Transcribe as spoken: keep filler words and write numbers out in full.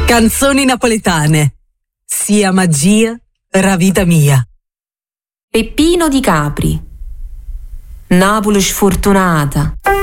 Canzoni napoletane. Sia magia, ra vita mia. Peppino di Capri. Napoli sfortunata.